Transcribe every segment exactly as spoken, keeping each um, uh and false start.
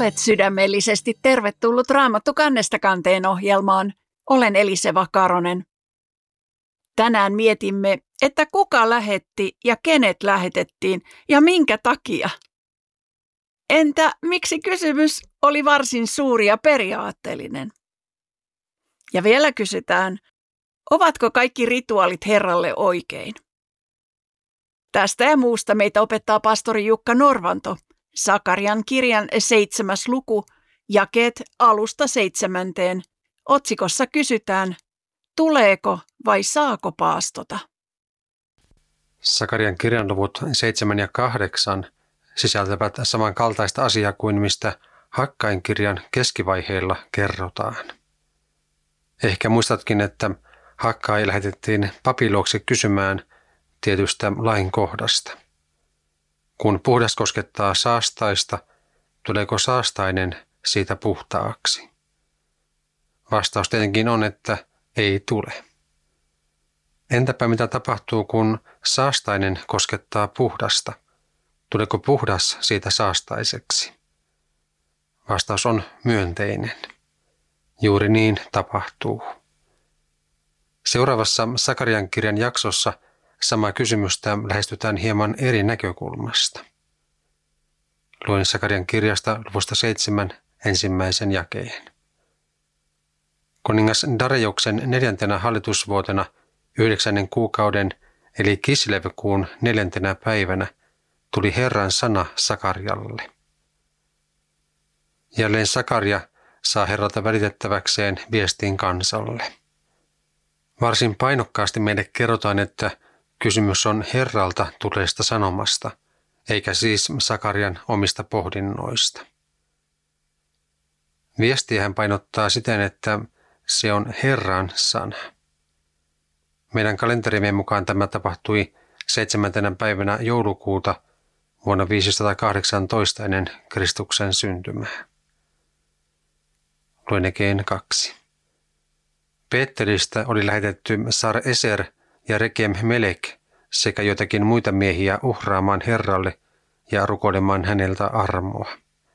Olet sydämellisesti tervetullut Raamattu kannesta kanteen ohjelmaan. Olen Eliseva Karonen. Tänään mietimme, että kuka lähetti ja kenet lähetettiin ja minkä takia. Entä miksi kysymys oli varsin suuri ja periaatteellinen? Ja vielä kysytään, ovatko kaikki rituaalit Herralle oikein? Tästä ja muusta meitä opettaa pastori Jukka Norvanto, Sakarian kirjan seitsemäs luku, jakeet alusta seitsemänteen. Otsikossa kysytään, tuleeko vai saako paastota? Sakarian kirjan luvut seitsemän ja kahdeksan sisältävät samankaltaista asiaa kuin mistä Hakkain kirjan keskivaiheilla kerrotaan. Ehkä muistatkin, että Hakkai lähetettiin papin luokse kysymään tietystä lainkohdasta. Kun puhdas koskettaa saastaista, tuleeko saastainen siitä puhtaaksi? Vastaus tietenkin on, että ei tule. Entäpä mitä tapahtuu, kun saastainen koskettaa puhdasta? Tuleeko puhdas siitä saastaiseksi? Vastaus on myönteinen. Juuri niin tapahtuu. Seuraavassa Sakarian kirjan jaksossa samaa kysymystä lähestytään hieman eri näkökulmasta. Luen Sakarian kirjasta luvusta seitsemän ensimmäisen jakeen. Kuningas Darejuksen neljäntenä hallitusvuotena yhdeksännen kuukauden eli Kislevkuun neljäntenä päivänä tuli Herran sana Sakarialle. Jälleen Sakaria saa Herralta välitettäväkseen viestin kansalle. Varsin painokkaasti meille kerrotaan, että kysymys on Herralta tulleesta sanomasta, eikä siis Sakarian omista pohdinnoista. Viestiä hän painottaa siten, että se on Herran sana. Meidän kalenterimme mukaan tämä tapahtui seitsemäntenä päivänä joulukuuta vuonna viisisataakahdeksantoista ennen Kristuksen syntymää. Luen ekeen kaksi. Peetteristä oli lähetetty Sar Eser ja Rekem Melek sekä joitakin muita miehiä uhraamaan Herralle ja rukoilemaan häneltä armoa.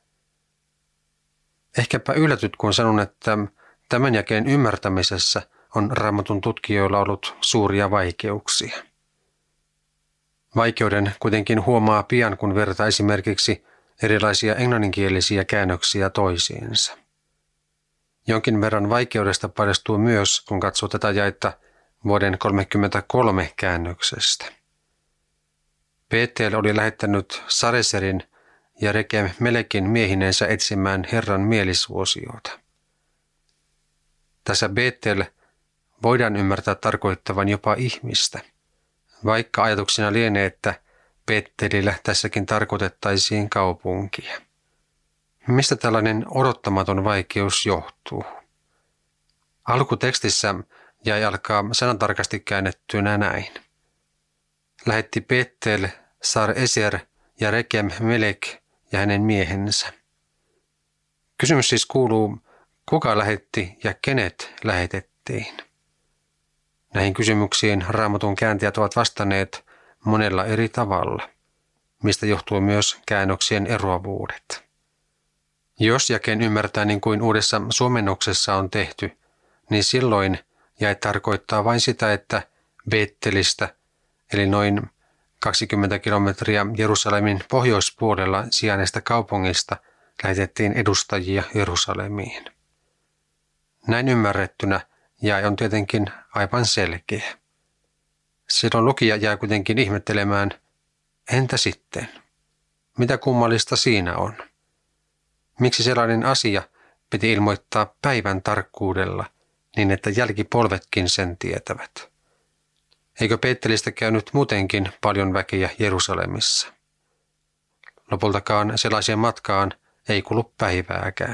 Ehkäpä yllätyt, kun sanon, että tämän jakeen ymmärtämisessä on Raamatun tutkijoilla ollut suuria vaikeuksia. Vaikeuden kuitenkin huomaa pian, kun vertaa esimerkiksi erilaisia englanninkielisiä käännöksiä toisiinsa. Jonkin verran vaikeudesta paljastuu myös, kun katsoo tätä jaetta vuoden kolmekymmentäkolme käännöksestä. Peetel oli lähettänyt Sareserin ja Rekem Melekin miehineensä etsimään Herran mielisuosiota. Tässä Betel voidaan ymmärtää tarkoittavan jopa ihmistä, vaikka ajatuksena lienee, että Betelillä tässäkin tarkoitettaisiin kaupunkia. Mistä tällainen odottamaton vaikeus johtuu? Alkutekstissä jäi alkaa sanatarkasti käännettynä näin. Lähetti Betel, Sar Eser ja Rekem Melek ja hänen miehensä. Kysymys siis kuuluu, kuka lähetti ja kenet lähetettiin? Näihin kysymyksiin Raamatun kääntäjät ovat vastanneet monella eri tavalla, mistä johtuu myös käännöksien eroavuudet. Jos jakeen ymmärtää niin kuin uudessa suomennoksessa on tehty, niin silloin jae tarkoittaa vain sitä, että Beettelistä, eli noin kaksikymmentä kilometriä Jerusalemin pohjoispuolella sijainneesta kaupungista, lähetettiin edustajia Jerusalemiin. Näin ymmärrettynä jae on tietenkin aivan selkeä. Silloin lukija jää kuitenkin ihmettelemään, entä sitten? Mitä kummallista siinä on? Miksi sellainen asia piti ilmoittaa päivän tarkkuudella niin, että jälkipolvetkin sen tietävät? Eikö Peettelistä käynyt muutenkin paljon väkeä Jerusalemissa? Lopultakaan sellaiseen matkaan ei kulu päivääkään.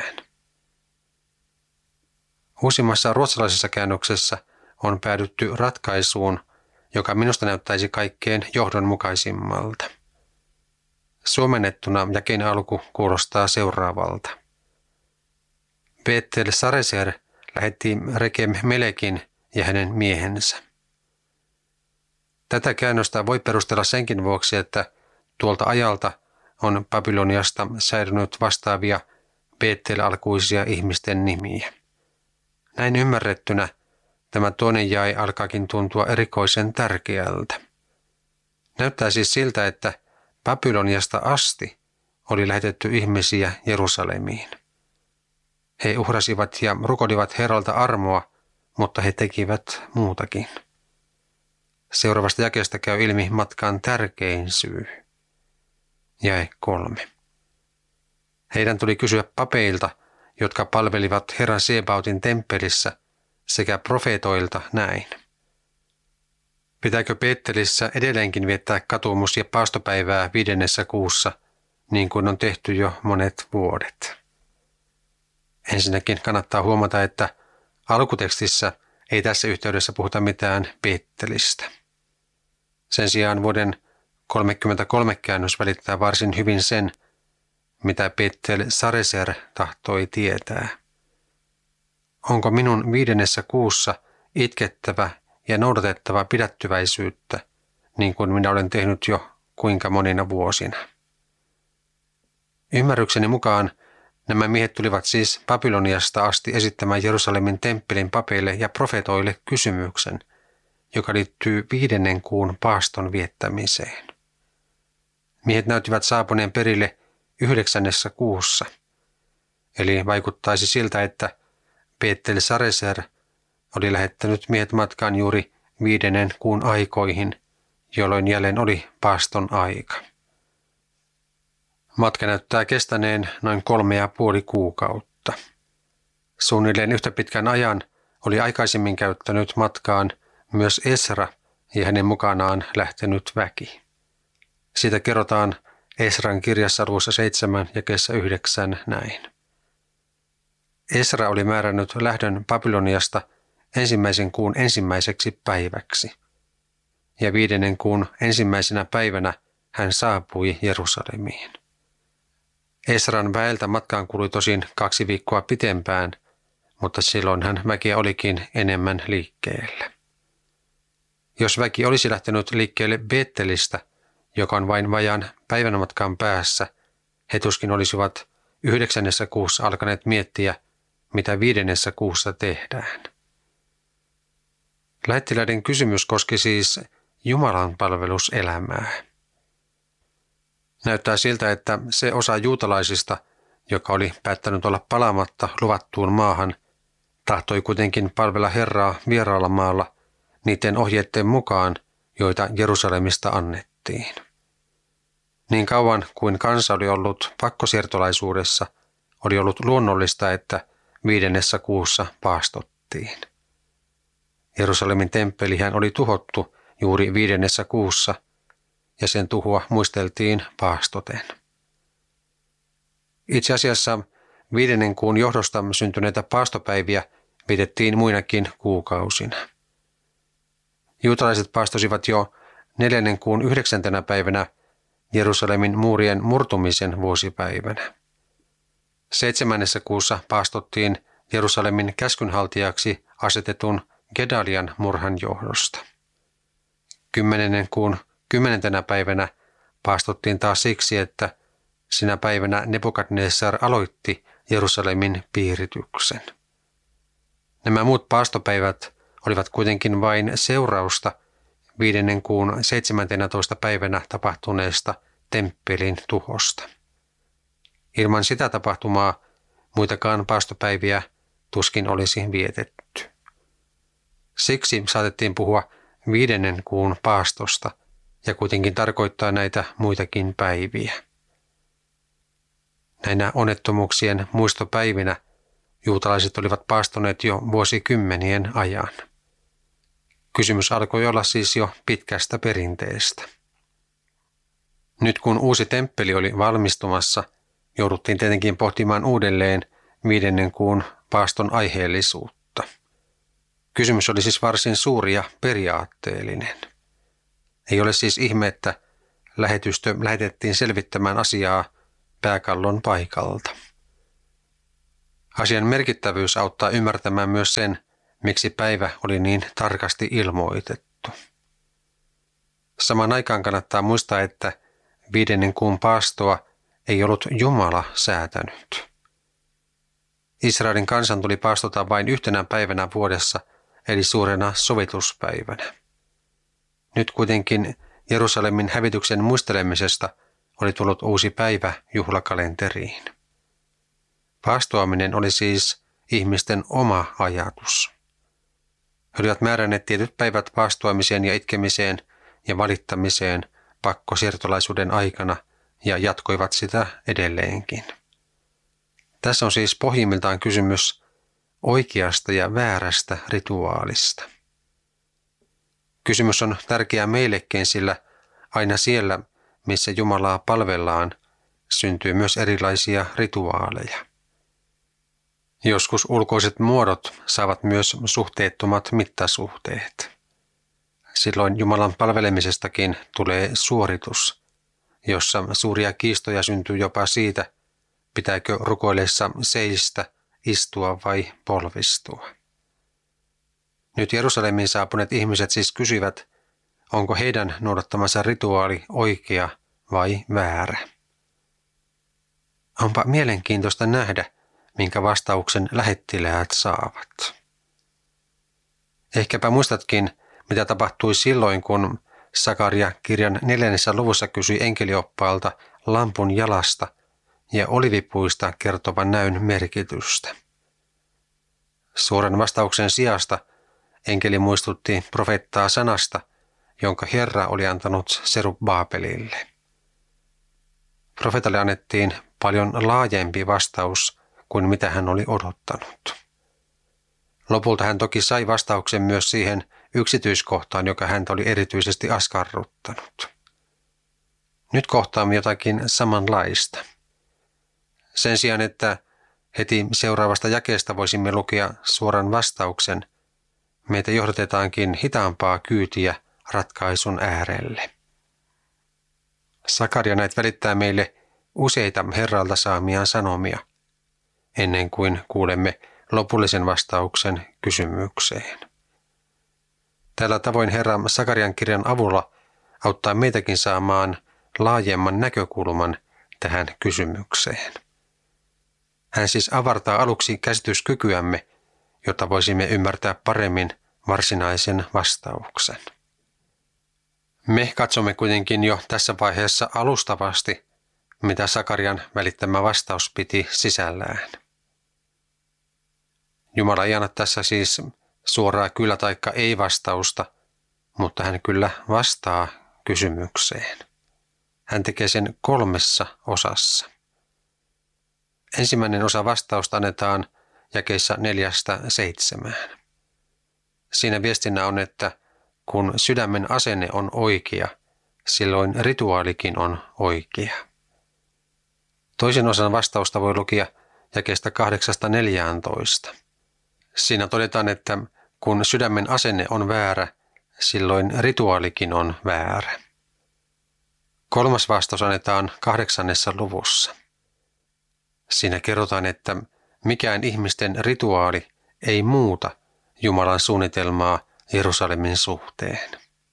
Uusimmassa ruotsalaisessa käännöksessä on päädytty ratkaisuun, joka minusta näyttäisi kaikkein johdonmukaisimmalta. Suomennettuna jakeen alku kuulostaa seuraavalta. Betel Sareser lähetti Rekem Melekin ja hänen miehensä. Tätä käännöstä voi perustella senkin vuoksi, että tuolta ajalta on Babyloniasta säilynyt vastaavia Beettel-alkuisia ihmisten nimiä. Näin ymmärrettynä tämä toinen jae alkaakin tuntua erikoisen tärkeältä. Näyttää siis siltä, että Babyloniasta asti oli lähetetty ihmisiä Jerusalemiin. He uhrasivat ja rukoilivat Herralta armoa, mutta he tekivät muutakin. Seuraavasta jakeesta käy ilmi matkan tärkein syy. Jae kolme. Heidän tuli kysyä papeilta, jotka palvelivat Herran Sebautin temppelissä, sekä profeetoilta näin. Pitääkö Beettelissä edelleenkin viettää katumus- ja paastopäivää viidennessä kuussa, niin kuin on tehty jo monet vuodet? Ensinnäkin kannattaa huomata, että alkutekstissä ei tässä yhteydessä puhuta mitään Beettelistä. Sen sijaan vuoden kolmekymmentäkolme käännös välittää varsin hyvin sen, mitä Beettel Sareser tahtoi tietää. Onko minun viidennessä kuussa itkettävä ja noudatettava pidättyväisyyttä, niin kuin minä olen tehnyt jo kuinka monina vuosina? Ymmärrykseni mukaan nämä miehet tulivat siis Babyloniasta asti esittämään Jerusalemin temppelin papeille ja profetoille kysymyksen, joka liittyy viidennen kuun paaston viettämiseen. Miehet näyttivät saapuneen perille yhdeksännessä kuussa, eli vaikuttaisi siltä, että Beettel Sareser oli lähettänyt miehet matkaan juuri viidennen kuun aikoihin, jolloin jälleen oli paaston aika. Matka näyttää kestäneen noin kolme ja puoli kuukautta. Suunnilleen yhtä pitkän ajan oli aikaisemmin käyttänyt matkaan myös Esra ja hänen mukanaan lähtenyt väki. Siitä kerrotaan Esran kirjassa luvussa seitsemän jakeessa yhdeksän näin. Esra oli määrännyt lähdön Babyloniasta ensimmäisen kuun ensimmäiseksi päiväksi, ja viidennen kuun ensimmäisenä päivänä hän saapui Jerusalemiin. Esran väeltä matkaan kului tosin kaksi viikkoa pitempään, mutta silloin hän väkeä olikin enemmän liikkeellä. Jos väki olisi lähtenyt liikkeelle Beettelistä, joka on vain vajaan päivän matkan päässä, he tuskin olisivat yhdeksännessä kuussa alkaneet miettiä, mitä viidennessä kuussa tehdään. Lähettiläiden kysymys koski siis Jumalan palveluselämää. Näyttää siltä, että se osa juutalaisista, joka oli päättänyt olla palaamatta luvattuun maahan, tahtoi kuitenkin palvella Herraa vieraalla maalla niiden ohjeiden mukaan, joita Jerusalemista annettiin. Niin kauan kuin kansa oli ollut pakkosiirtolaisuudessa, oli ollut luonnollista, että viidennessä kuussa paastottiin. Jerusalemin temppelihän oli tuhottu juuri viidennessä kuussa, ja sen tuhoa muisteltiin paastoten. Itse asiassa viidennen kuun johdosta syntyneitä paastopäiviä vietettiin muinakin kuukausina. Juutalaiset paastosivat jo neljännen kuun yhdeksäntenä päivänä Jerusalemin muurien murtumisen vuosipäivänä. Seitsemännessä kuussa paastottiin Jerusalemin käskynhaltijaksi asetetun Gedalian murhan johdosta. Kymmenennen kuun kymmenentenä päivänä paastottiin taas siksi, että sinä päivänä Nebukadnessar aloitti Jerusalemin piirityksen. Nämä muut paastopäivät olivat kuitenkin vain seurausta viidennen kuun seitsemäntenätoista päivänä tapahtuneesta temppelin tuhosta. Ilman sitä tapahtumaa muitakaan paastopäiviä tuskin olisi vietetty. Siksi saatettiin puhua viidennen kuun paastosta ja kuitenkin tarkoittaa näitä muitakin päiviä. Näinä onnettomuuksien muistopäivinä juutalaiset olivat paastoneet jo vuosikymmenien ajan. Kysymys alkoi olla siis jo pitkästä perinteestä. Nyt kun uusi temppeli oli valmistumassa, jouduttiin tietenkin pohtimaan uudelleen viidennen kuun paaston aiheellisuutta. Kysymys oli siis varsin suuri ja periaatteellinen. Ei ole siis ihme, että lähetystö lähetettiin selvittämään asiaa pääkallon paikalta. Asian merkittävyys auttaa ymmärtämään myös sen, miksi päivä oli niin tarkasti ilmoitettu. Samaan aikaan kannattaa muistaa, että viidennen kuun paastoa ei ollut Jumala säätänyt. Israelin kansan tuli paastota vain yhtenä päivänä vuodessa, eli suurena sovituspäivänä. Nyt kuitenkin Jerusalemin hävityksen muistelemisesta oli tullut uusi päivä juhlakalenteriin. Paastoaminen oli siis ihmisten oma ajatus. He olivat määränneet tietyt päivät paastoamiseen ja itkemiseen ja valittamiseen pakkosiirtolaisuuden aikana ja jatkoivat sitä edelleenkin. Tässä on siis pohjimmiltaan kysymys oikeasta ja väärästä rituaalista. Kysymys on tärkeä meillekin, sillä aina siellä, missä Jumalaa palvellaan, syntyy myös erilaisia rituaaleja. Joskus ulkoiset muodot saavat myös suhteettomat mittasuhteet. Silloin Jumalan palvelemisestakin tulee suoritus, jossa suuria kiistoja syntyy jopa siitä, pitääkö rukoillessa seistä, istua vai polvistua. Nyt Jerusalemiin saapuneet ihmiset siis kysyvät, onko heidän noudattamansa rituaali oikea vai väärä. Onpa mielenkiintoista nähdä, minkä vastauksen lähettiläät saavat. Ehkäpä muistatkin, mitä tapahtui silloin, kun Sakaria kirjan neljännessä luvussa kysyi enkelioppaalta lampun jalasta ja olivipuista kertovan näyn merkitystä. Suoran vastauksen sijasta enkeli muistutti profeettaa sanasta, jonka Herra oli antanut Serubbaabelille. Profeetalle annettiin paljon laajempi vastaus kuin mitä hän oli odottanut. Lopulta hän toki sai vastauksen myös siihen yksityiskohtaan, joka häntä oli erityisesti askarruttanut. Nyt kohtaamme jotakin samanlaista. Sen sijaan, että heti seuraavasta jakeesta voisimme lukea suoran vastauksen, meitä johdatetaankin hitaampaa kyytiä ratkaisun äärelle. Sakaria näet välittää meille useita Herralta saamiaan sanomia, ennen kuin kuulemme lopullisen vastauksen kysymykseen. Tällä tavoin Herra Sakarian kirjan avulla auttaa meitäkin saamaan laajemman näkökulman tähän kysymykseen. Hän siis avartaa aluksi käsityskykyämme, jotta voisimme ymmärtää paremmin varsinaisen vastauksen. Me katsomme kuitenkin jo tässä vaiheessa alustavasti, mitä Sakarian välittämä vastaus piti sisällään. Jumala ei anna tässä siis suoraa kyllä taikka ei vastausta, mutta hän kyllä vastaa kysymykseen. Hän tekee sen kolmessa osassa. Ensimmäinen osa vastausta annetaan jakeissa neljästä seitsemään. Siinä viestinä on, että kun sydämen asenne on oikea, silloin rituaalikin on oikea. Toisen osan vastausta voi lukea jakeesta kahdeksasta neljääntoista. Siinä todetaan, että kun sydämen asenne on väärä, silloin rituaalikin on väärä. Kolmas vastaus annetaan kahdeksannessa luvussa. Siinä kerrotaan, että mikään ihmisten rituaali ei muuta Jumalan suunnitelmaa Jerusalemin suhteen.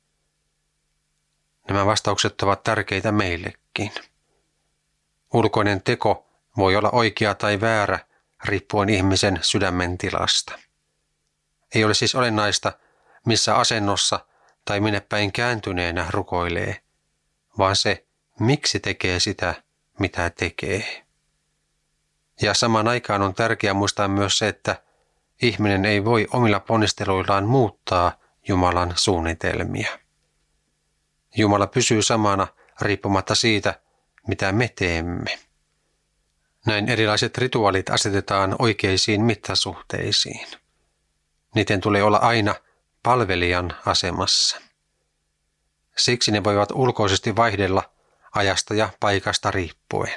Nämä vastaukset ovat tärkeitä meillekin. Ulkoinen teko voi olla oikea tai väärä riippuen ihmisen sydämen tilasta. Ei ole siis olennaista, missä asennossa tai minne päin kääntyneenä rukoilee, vaan se, miksi tekee sitä, mitä tekee. Ja samaan aikaan on tärkeää muistaa myös se, että ihminen ei voi omilla ponnisteluillaan muuttaa Jumalan suunnitelmia. Jumala pysyy samana riippumatta siitä, mitä me teemme. Näin erilaiset rituaalit asetetaan oikeisiin mittasuhteisiin. Niiden tulee olla aina palvelijan asemassa. Siksi ne voivat ulkoisesti vaihdella ajasta ja paikasta riippuen.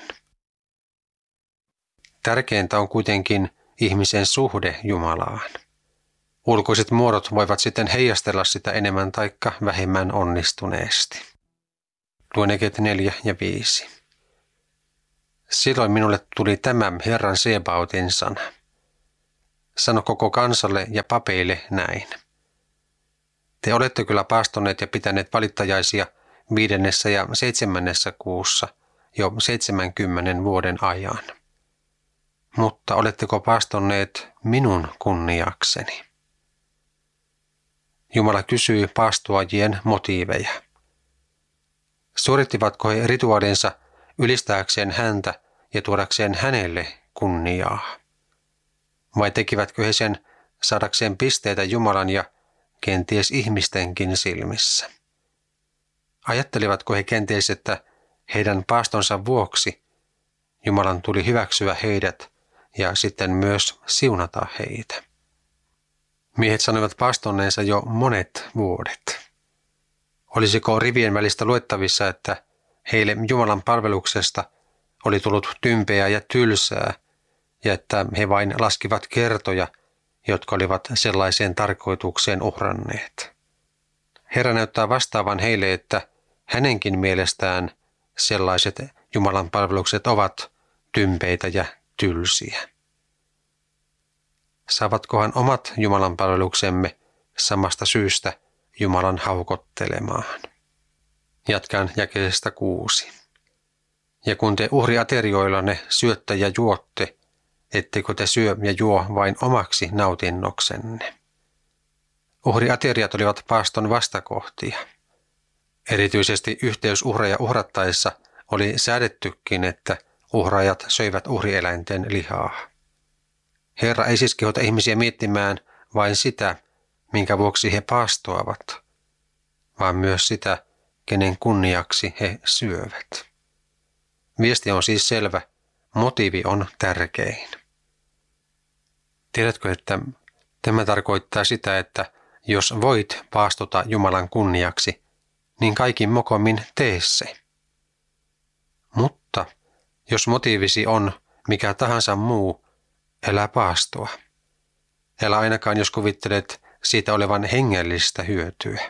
Tärkeintä on kuitenkin ihmisen suhde Jumalaan. Ulkoiset muodot voivat sitten heijastella sitä enemmän taikka vähemmän onnistuneesti. Luen jakeet neljä ja viisi. Silloin minulle tuli tämä Herran Sebaotin sana. Sano koko kansalle ja papeille näin. Te olette kyllä paastoneet ja pitäneet valittajaisia viidennessä ja seitsemännessä kuussa jo seitsemänkymmenen vuoden ajan. mutta oletteko paastonneet minun kunniakseni? Jumala kysyy paastoajien motiiveja. Suorittivatko he rituaalinsa ylistääkseen häntä ja tuodakseen hänelle kunniaa? Vai tekivätkö he sen saadakseen pisteitä Jumalan ja kenties ihmistenkin silmissä? Ajattelivatko he kenties, että heidän paastonsa vuoksi Jumalan tuli hyväksyä heidät ja sitten myös siunata heitä? Miehet sanoivat paastonneensa jo monet vuodet. Olisiko rivien välistä luettavissa, että heille Jumalan palveluksesta oli tullut tympeää ja tylsää, ja että he vain laskivat kertoja, jotka olivat sellaiseen tarkoitukseen uhranneet? Herra näyttää vastaavan heille, että hänenkin mielestään sellaiset Jumalan palvelukset ovat tympeitä ja tylsiä. Saavatkohan omat Jumalan palveluksemme samasta syystä Jumalan haukottelemaan? Jatkan jakeesta kuusi. Ja kun te uhriaterioillanne syötte ja juotte, ettekö te syö ja juo vain omaksi nautinnoksenne? Uhriateriat olivat paaston vastakohtia. Erityisesti yhteysuhreja uhrattaessa oli säädettykin, että uhraajat söivät uhrieläinten lihaa. Herra ei siis kehota ihmisiä miettimään vain sitä, minkä vuoksi he paastoavat, vaan myös sitä, kenen kunniaksi he syövät. Viesti on siis selvä, motiivi on tärkein. Tiedätkö, että tämä tarkoittaa sitä, että jos voit paastota Jumalan kunniaksi, niin kaikin mokommin tee se. Mutta jos motiivisi on mikä tahansa muu, älä paastoa. Älä ainakaan, jos kuvittelet siitä olevan hengellistä hyötyä.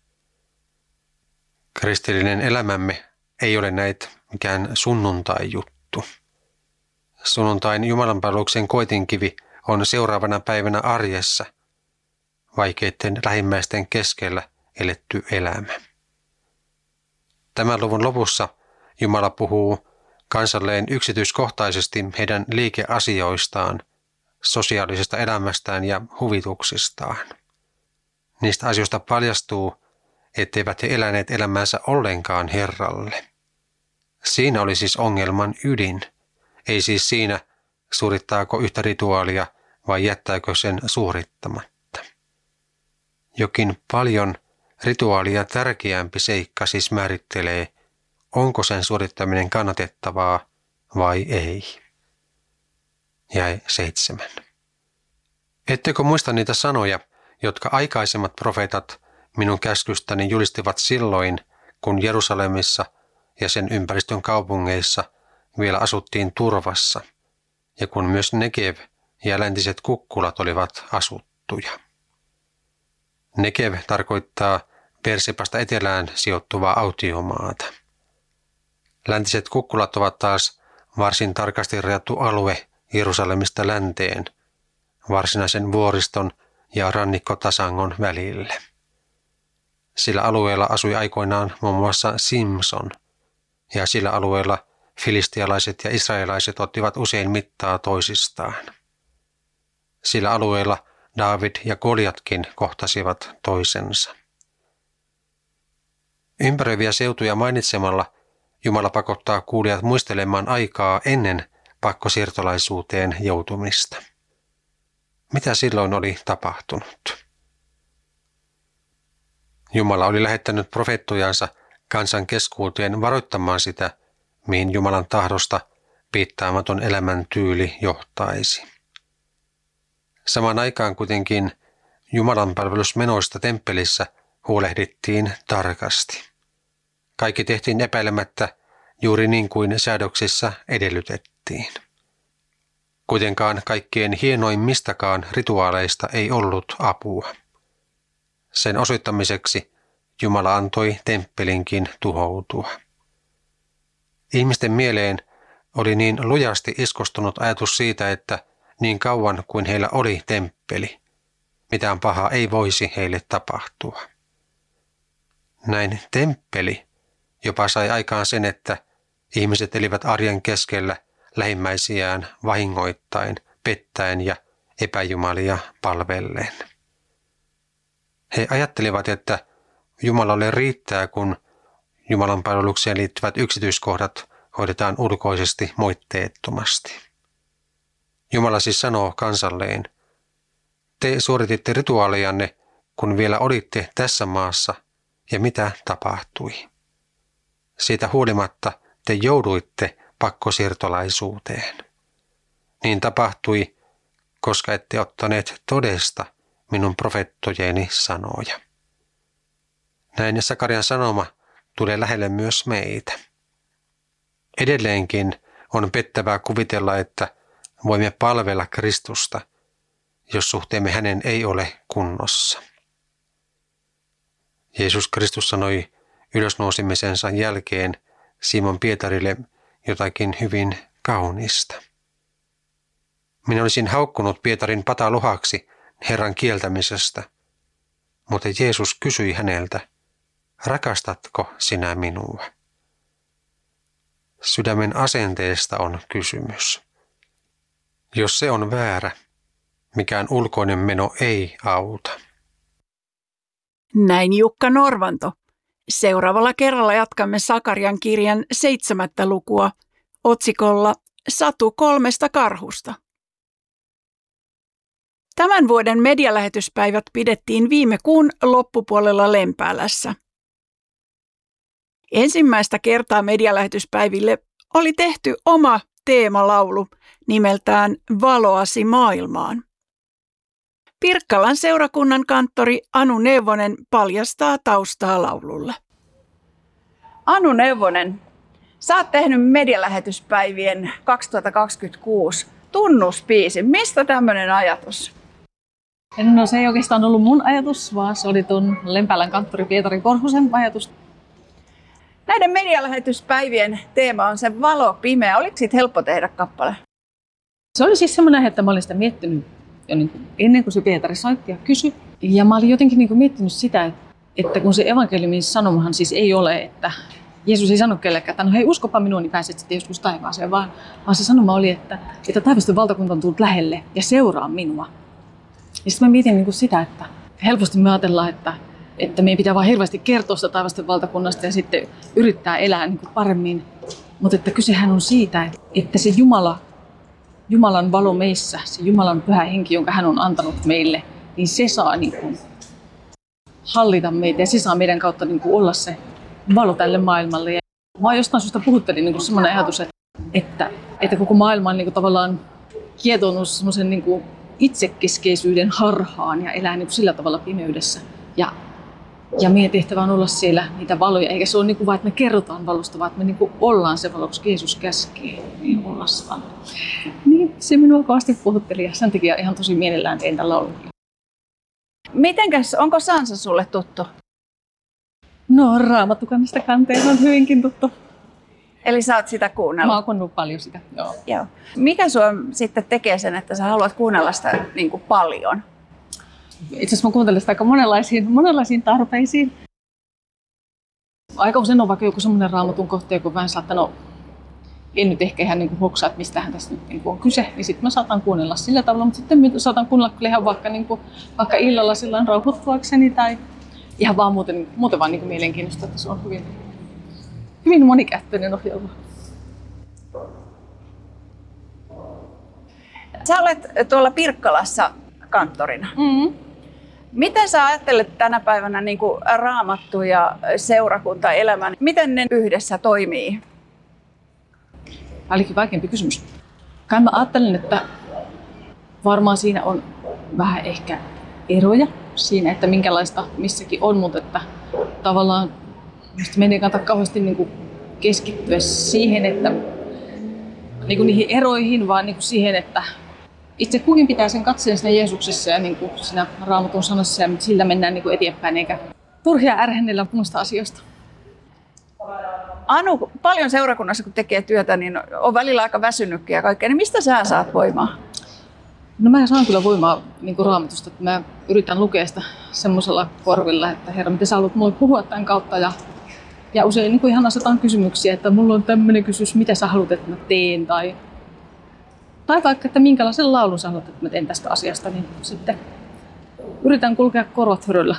Kristillinen elämämme ei ole näitä mikään sunnuntai-juttu. Sunnuntain jumalanpalveluksen koetinkivi on seuraavana päivänä arjessa, vaikeiden lähimmäisten keskellä eletty elämä. Tämän luvun lopussa Jumala puhuu kansalleen yksityiskohtaisesti heidän liikeasioistaan, sosiaalisesta elämästään ja huvituksistaan. Niistä asioista paljastuu, etteivät he eläneet elämänsä ollenkaan Herralle. Siinä oli siis ongelman ydin, ei siis siinä, suorittaako yhtä rituaalia vai jättääkö sen suorittamatta. Jokin paljon rituaalia tärkeämpi seikka siis määrittelee, onko sen suorittaminen kannatettavaa vai ei. Jäi seitsemän. Ettekö muista niitä sanoja, jotka aikaisemmat profeetat minun käskystäni julistivat silloin, kun Jerusalemissa ja sen ympäristön kaupungeissa vielä asuttiin turvassa, ja kun myös Negev ja läntiset kukkulat olivat asuttuja. Negev tarkoittaa Bersebasta etelään sijoittuvaa autiomaata. Läntiset kukkulat ovat taas varsin tarkasti rajattu alue Jerusalemista länteen, varsinaisen vuoriston ja rannikkotasangon välille. Sillä alueella asui aikoinaan muun muassa Simson, ja sillä alueella filistialaiset ja israelaiset ottivat usein mittaa toisistaan. Sillä alueella Daavid ja Goliatkin kohtasivat toisensa. Ympäröiviä seutuja mainitsemalla Jumala pakottaa kuulijat muistelemaan aikaa ennen pakkosiirtolaisuuteen joutumista. Mitä silloin oli tapahtunut? Jumala oli lähettänyt profeettojansa kansan keskuuteen varoittamaan sitä, mihin Jumalan tahdosta piittaamaton elämäntyyli johtaisi. Samaan aikaan kuitenkin Jumalan palvelusmenoista temppelissä huolehdittiin tarkasti. Kaikki tehtiin epäilemättä juuri niin kuin säädöksissä edellytettiin. Kuitenkaan kaikkien hienoimmistakaan rituaaleista ei ollut apua. Sen osoittamiseksi Jumala antoi temppelinkin tuhoutua. Ihmisten mieleen oli niin lujasti iskostunut ajatus siitä, että niin kauan kuin heillä oli temppeli, mitään pahaa ei voisi heille tapahtua. Näin temppeli jopa sai aikaan sen, että ihmiset elivät arjen keskellä lähimmäisiään vahingoittain, pettäen ja epäjumalia palvellen. He ajattelivat, että Jumalalle riittää, kun Jumalan palvelukseen liittyvät yksityiskohdat hoidetaan ulkoisesti moitteettomasti. Jumala siis sanoo kansalleen, te suorititte rituaalejanne, kun vielä olitte tässä maassa, ja mitä tapahtui? Siitä huolimatta te jouduitte pakkosiirtolaisuuteen. Niin tapahtui, koska ette ottaneet todesta minun profeettojeni sanoja. Näin Sakarian sanoma tulee lähelle myös meitä. Edelleenkin on pettävää kuvitella, että voimme palvella Kristusta, jos suhteemme hänen ei ole kunnossa. Jeesus Kristus sanoi ylösnousemisensa jälkeen Simon Pietarille jotakin hyvin kaunista. Minä olisin haukkunut Pietarin pataluhaksi Herran kieltämisestä, mutta Jeesus kysyi häneltä, rakastatko sinä minua? Sydämen asenteesta on kysymys. Jos se on väärä, mikään ulkoinen meno ei auta. Näin Jukka Norvanto. Seuraavalla kerralla jatkamme Sakarian kirjan seitsemättä lukua otsikolla Satu kolmesta karhusta. Tämän vuoden medialähetyspäivät pidettiin viime kuun loppupuolella Lempäälässä. Ensimmäistä kertaa medialähetyspäiville oli tehty oma teemalaulu nimeltään Valoasi maailmaan. Pirkkalan seurakunnan kanttori Anu Neuvonen paljastaa taustaa laululle. Anu Neuvonen, sä oot tehnyt medialähetyspäivien kaksituhattakaksikymmentäkuusi tunnuspiisin. Mistä tämmöinen ajatus? No se ei oikeastaan ollut mun ajatus, vaan se oli tuon Lempäälän kanttori Pietari Korhosen ajatus. Näiden medialähetyspäivien teema on se valo pimeä. Oliko siitä helppo tehdä kappale? Se oli siis semmoinen, että mä olin sitä miettinyt jo niin kuin ennen kuin se Pietari soitti ja kysyi. Ja mä olin jotenkin niin kuin miettinyt sitä, että kun se evankeliumin sanomahan siis ei ole, että Jeesus ei sano kellekään, että no hei, uskopa minuun, niin pääset sitten joskus taivaaseen, vaan, vaan se sanoma oli, että, että taivasten valtakunta on tullut lähelle ja seuraa minua. Ja sitten mä mietin niin kuin sitä, että helposti me ajatellaan, että, että meidän pitää vaan hirveästi kertoa sitä taivasten valtakunnasta ja sitten yrittää elää niin kuin paremmin. Mutta että kysehän on siitä, että se Jumala, Jumalan valo meissä, se Jumalan pyhä henki, jonka hän on antanut meille, niin se saa niin kuin hallita meitä ja se saa meidän kautta niin kuin olla se valo tälle maailmalle. Ja mä jostain syystä puhuttelin niin kuin semmoinen ajatus, että, että, että koko maailma on niin kuin tavallaan kietonut semmoisen niin kuin itsekeskeisyyden harhaan ja elää niin kuin sillä tavalla pimeydessä. Ja, ja meidän tehtävä on olla siellä niitä valoja, eikä se ole niin kuin vain, että me kerrotaan valosta, vaan että me niin kuin ollaan se valo, koska Jeesus käskee niin olla se valo. Niin se minua kovasti puhutteli ja sen takia ihan tosi mielellään tein tällä laululla. Mitenkäs, onko Sansa sulle tuttu? No, Raamattu kannesta kanteen on hyvinkin tuttu. Eli sä oot sitä kuunnellut? Mä oon kuunnellut paljon sitä, joo. Joo. Mikä sua sitten tekee sen, että sä haluat kuunnella sitä niin kuin paljon? Itse asiassa mä kuuntelen sitä aika monenlaisiin, monenlaisiin tarpeisiin. Aika usein on vaikka joku semmoinen Raamatun kohta, kun vähän saattaa, no en nyt ehkä ihan niin hoksaa, että mistähän tässä nyt niin on kyse, niin sitten mä saatan kuunnella sillä tavalla, mutta sitten mä saatan kuunnella kyllä ihan vaikka, niin kuin, vaikka illalla sillain rauhoittuakseni tai ihan vaan muuten, muuten vaan niin mielenkiinnosta, että se on hyvin, hyvin monikäyttöinen ohjelma. Sä olet tuolla Pirkkalassa kanttorina. Mm-hmm. Miten sä ajattelet tänä päivänä niin kuin Raamattu ja seurakuntaelämän, miten ne yhdessä toimii? Tämä olikin vaikeampi kysymys. Kai mä ajattelen, että varmaan siinä on vähän ehkä eroja siinä, että minkälaista missäkin on, mutta että tavallaan meidän ei kannata kauheasti niin kuin keskittyä siihen, että niin kuin niihin eroihin, vaan niin kuin siihen, että itse kukin pitää sen katseen siinä Jeesuksessa ja niin kuin siinä Raamatun sanassa ja sillä mennään niin kuin eteenpäin, eikä turhia ärhennellä muista asioista. Anu, paljon seurakunnassa kun tekee työtä, niin on välillä aika väsynytkin ja kaikkea, niin mistä sä saat voimaa? No mä saan kyllä voimaa niin kuin Raamatusta, että mä yritän lukea sitä semmoisella korvilla, että Herra, miten sä haluat mulle puhua tämän kautta ja, ja usein niin kuin ihan asetan kysymyksiä, että mulla on tämmöinen kysymys, mitä sä haluat, että mä teen tai Tai vaikka, että minkälaisen laulun sä haluat, että mä teen tästä asiasta, niin sitten yritän kulkea korvat höröllä.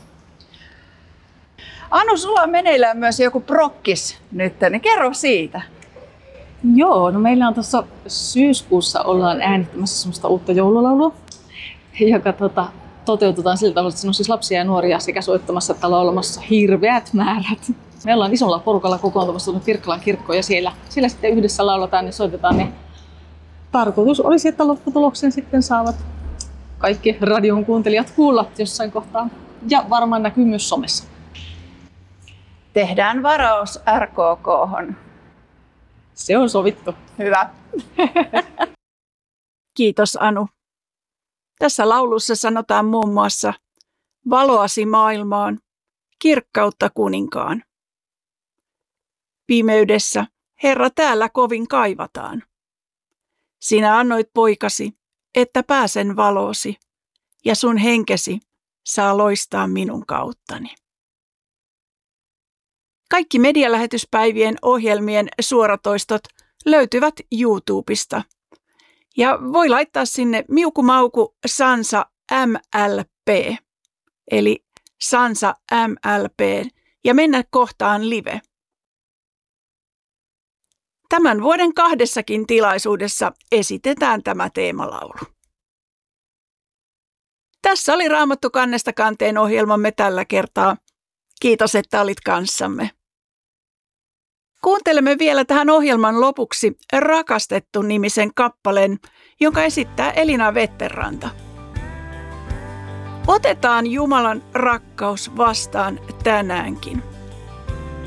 Anu, sulla on meneillään myös joku prokkis nyt, niin kerro siitä. Joo, no meillä on tuossa syyskuussa ollaan äänittämässä semmoista uutta joululaulua, joka tota, toteutetaan sillä tavalla, että siinä on siis lapsia ja nuoria sekä soittamassa että laulamassa hirveät määrät. Me ollaan isolla porukalla kokoontumassa tuonne Pirkkalan kirkkoon ja siellä, siellä sitten yhdessä lauletaan ja soitetaan ne. Tarkoitus olisi, että lopputuloksen sitten saavat kaikki radion kuuntelijat kuulla jossain kohtaa ja varmaan näkyy myös somessa. Tehdään varaus R K K:hon. Se on sovittu. Hyvä. Kiitos Anu. Tässä laulussa sanotaan muun muassa valoasi maailmaan, kirkkautta kuninkaan. Pimeydessä Herra täällä kovin kaivataan. Sinä annoit poikasi, että pääsen valoosi, ja sun henkesi saa loistaa minun kauttani. Kaikki medialähetyspäivien ohjelmien suoratoistot löytyvät YouTubesta. Ja voi laittaa sinne miukumauku Sansa M L P, eli Sansa M L P, ja mennä kohtaan live. Tämän vuoden kahdessakin tilaisuudessa esitetään tämä teemalaulu. Tässä oli Raamattu kannesta kanteen ohjelmamme tällä kertaa. Kiitos, että olit kanssamme. Kuuntelemme vielä tähän ohjelman lopuksi Rakastettu-nimisen kappaleen, jonka esittää Elina Vetterranta. Otetaan Jumalan rakkaus vastaan tänäänkin.